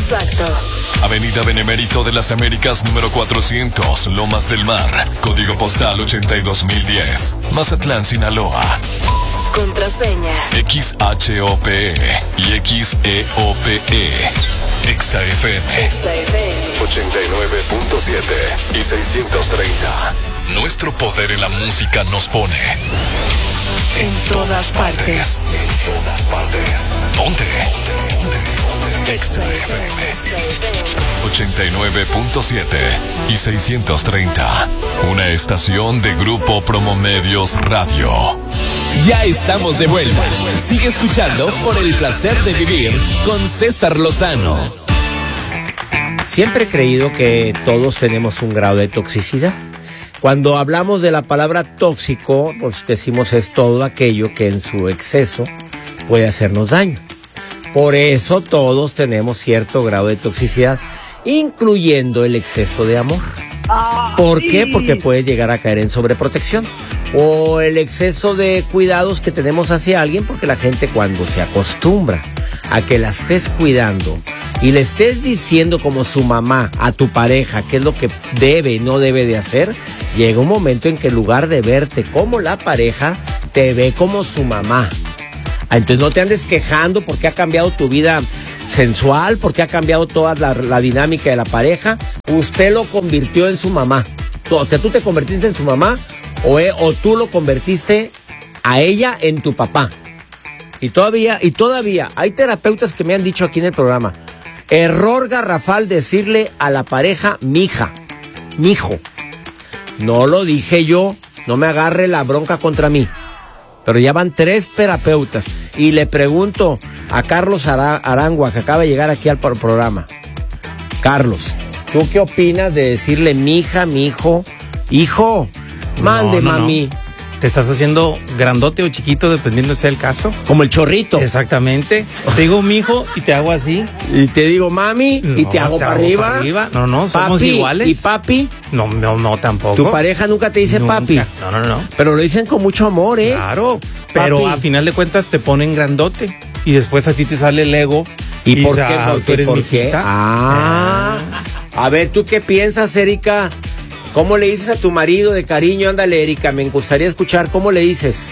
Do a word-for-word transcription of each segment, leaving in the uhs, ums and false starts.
Exacto. Avenida Benemérito de las Américas número cuatrocientos, Lomas del Mar. Código postal ochenta y dos mil diez. Mazatlán, Sinaloa. Contraseña X H O P E y X E O P E. Exa F M. Exa F M ochenta y nueve punto siete y seiscientos treinta. Nuestro poder en la música nos pone en todas partes. En todas partes. Ponte. Exa F M ochenta y nueve punto siete y seiscientos treinta. Una estación de Grupo Promomedios Radio. Ya estamos de vuelta. Sigue escuchando Por el Placer de Vivir con César Lozano. Siempre he creído que todos tenemos un grado de toxicidad. Cuando hablamos de la palabra tóxico, pues decimos es todo aquello que en su exceso puede hacernos daño. Por eso todos tenemos cierto grado de toxicidad, incluyendo el exceso de amor. ¿Por qué? Porque puedes llegar a caer en sobreprotección. O el exceso de cuidados que tenemos hacia alguien, porque la gente cuando se acostumbra a que la estés cuidando y le estés diciendo como su mamá a tu pareja qué es lo que debe y no debe de hacer, llega un momento en que en lugar de verte como la pareja, te ve como su mamá. Entonces no te andes quejando porque ha cambiado tu vida sensual, porque ha cambiado toda la, la dinámica de la pareja. Usted lo convirtió en su mamá. O sea, tú te convertiste en su mamá o, o tú lo convertiste a ella en tu papá. Y todavía, y todavía hay terapeutas que me han dicho aquí en el programa, error garrafal decirle a la pareja mija, mijo. No lo dije yo, no me agarre la bronca contra mí. Pero ya van tres terapeutas. Y le pregunto a Carlos Arangua, que acaba de llegar aquí al programa. Carlos, ¿tú qué opinas de decirle mija, mijo, hijo? Mande, no, no, mami. No. ¿Te estás haciendo grandote o chiquito dependiendo sea el caso? Como el chorrito. Exactamente. Te digo mijo y te hago así. Y te digo mami no, y te hago, te para, hago arriba. para arriba. No, no, somos papi, iguales. ¿Y papi? No, no, no, tampoco. ¿Tu pareja nunca te dice nunca. papi? No, no, no. Pero lo dicen con mucho amor, ¿eh? Claro. Pero papi, a final de cuentas te ponen grandote. Y después a ti te sale el ego. ¿Y, y por qué? Ah, ¿Por qué? ¿Por qué? Ah. ah. A ver, ¿tú qué piensas, Erika? ¿Cómo le dices a tu marido de cariño? Ándale, Erika, me gustaría escuchar. ¿Cómo le dices?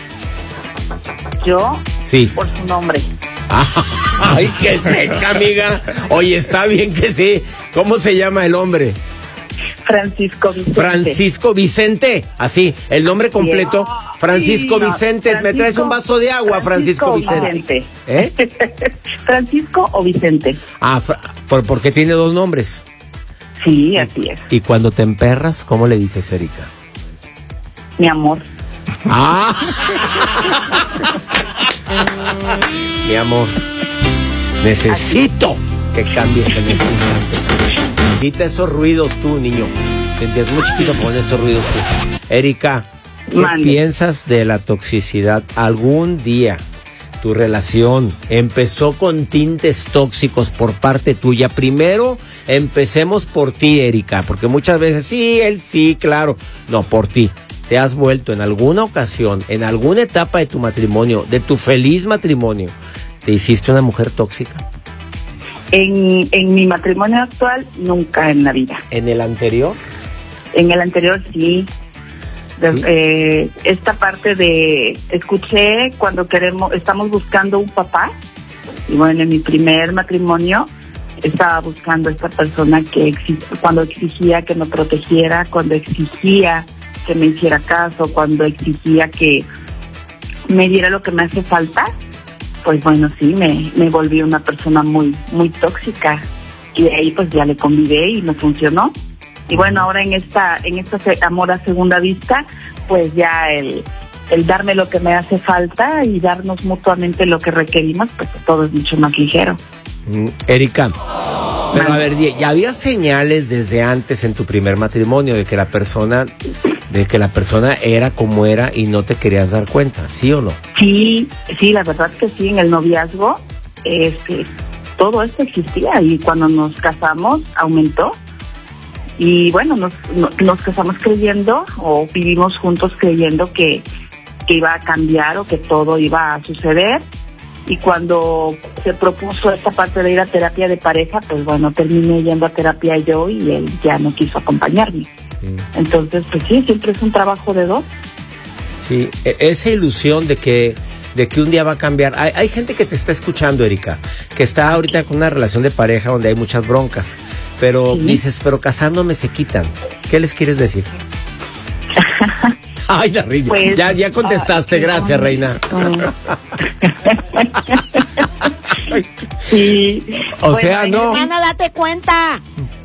¿Yo? Sí. Por su nombre. Ay, qué seca, amiga. Oye, está bien que sí. ¿Cómo se llama el hombre? Francisco Vicente. Francisco Vicente. Así, el nombre completo. Francisco sí, Vicente. Francisco, ¿me traes un vaso de agua, Francisco, Francisco Vicente? Vicente. ¿Eh? ¿Francisco o Vicente? Ah, ¿por, ¿por qué tiene dos nombres? Sí, así es. Y cuando te emperras, ¿cómo le dices, Erika? Mi amor. ¡Ah! Mi amor, necesito que cambies en ese instante. Quita esos ruidos tú, niño. Te entiendes muy chiquito, pon esos ruidos tú. Erika, ¿qué Mande. piensas de la toxicidad? ¿Algún día tu relación empezó con tintes tóxicos por parte tuya? Primero, empecemos por ti, Erika, porque muchas veces, sí, él sí, claro. No, por ti. ¿Te has vuelto en alguna ocasión, en alguna etapa de tu matrimonio, de tu feliz matrimonio, te hiciste una mujer tóxica? En, en mi matrimonio actual, nunca en la vida. ¿En el anterior? En el anterior, sí. ¿Sí? Eh, esta parte de escuché cuando queremos estamos buscando un papá, y bueno, en mi primer matrimonio estaba buscando esta persona que exig, cuando exigía que me protegiera, cuando exigía que me hiciera caso, cuando exigía que me diera lo que me hace falta, pues bueno, sí, me, me volví una persona muy muy tóxica, y de ahí pues ya le convidé y no funcionó. Y bueno, ahora en esta en esta amor a segunda vista, pues ya el, el darme lo que me hace falta y darnos mutuamente lo que requerimos, pues todo es mucho más ligero. Mm, Erika, pero a ver, ya había señales desde antes en tu primer matrimonio de que la persona, de que la persona era como era y no te querías dar cuenta, ¿sí o no? Sí, sí, la verdad que sí, en el noviazgo, este, todo esto existía, y cuando nos casamos aumentó. Y bueno, nos, nos casamos creyendo, o vivimos juntos creyendo que, que iba a cambiar o que todo iba a suceder. y cuando se propuso esta parte de ir a terapia de pareja, pues bueno, terminé yendo a terapia yo y él ya no quiso acompañarme. Sí. Entonces, pues sí, siempre es un trabajo de dos. Sí, esa ilusión de que de que un día va a cambiar. Hay, hay gente que te está escuchando, Erika, que está ahorita con una relación de pareja donde hay muchas broncas, pero sí. dices, pero casándome se quitan. ¿Qué les quieres decir? Ay, Narrillo, pues, ya, ya contestaste, uh, gracias, no, reina. No. Sí. O bueno, sea, no. Hermana, date cuenta.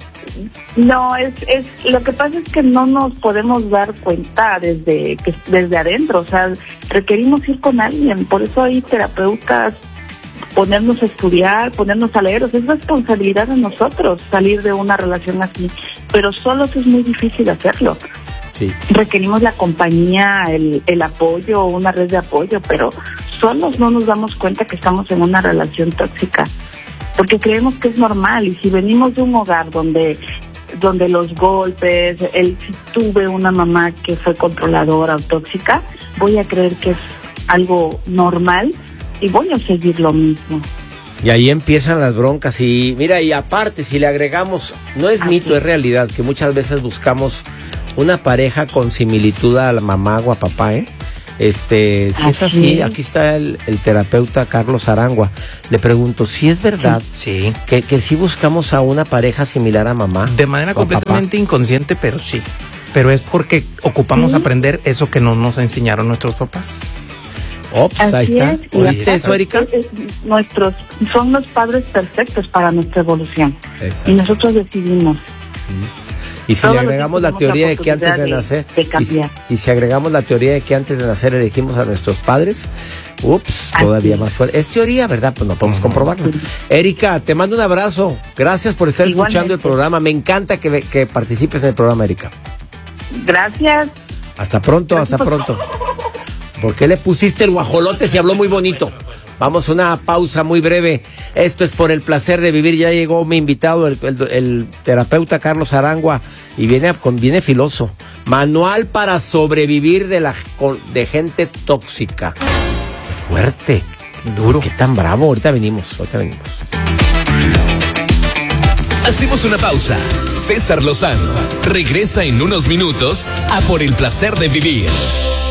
No, es, es, lo que pasa es que no nos podemos dar cuenta desde, que, desde adentro, o sea, requerimos ir con alguien, por eso hay terapeutas, ponernos a estudiar, ponernos a leer, o sea, es responsabilidad de nosotros salir de una relación así, pero solos es muy difícil hacerlo. Sí. Requerimos la compañía, el, el apoyo, una red de apoyo, pero solos no nos damos cuenta que estamos en una relación tóxica, porque creemos que es normal, y si venimos de un hogar donde donde los golpes, el, si tuve una mamá que fue controladora o tóxica, voy a creer que es algo normal y voy a seguir lo mismo. Y ahí empiezan las broncas y mira, y aparte si le agregamos, no es así. Mito, es realidad, que muchas veces buscamos una pareja con similitud a la mamá o a papá, ¿eh? Este, si así es así, aquí está el, el terapeuta Carlos Arangua. Le pregunto, ¿si es verdad sí. que, que si buscamos a una pareja similar a mamá? De manera completamente inconsciente, pero sí. Pero es porque ocupamos ¿sí? aprender eso que no nos enseñaron nuestros papás. Ops, así ahí está. Es, ¿oíste eso, Erika? Es, es, nuestros, son los padres perfectos para nuestra evolución. Exacto. Y nosotros decidimos. Mm. Y si le agregamos la teoría de que antes de nacer, de, de y, si, y si agregamos la teoría de que antes de nacer elegimos a nuestros padres, ups, todavía más fuerte. Es teoría, ¿verdad? Pues no podemos comprobarlo. Sí. Erika, te mando un abrazo. Gracias por estar Igualmente. escuchando el programa. Me encanta que, que participes en el programa, Erika. Gracias. Hasta pronto, Gracias. hasta pronto. ¿Por qué le pusiste el guajolote si habló muy bonito? Vamos a una pausa muy breve. Esto es Por el Placer de Vivir. Ya llegó mi invitado, el, el, el terapeuta Carlos Arangua, y viene, viene filoso. Manual para sobrevivir de la de gente tóxica. Qué fuerte, qué duro, qué tan bravo. Ahorita venimos, ahorita venimos. Hacemos una pausa. César Lozano regresa en unos minutos a Por el Placer de Vivir.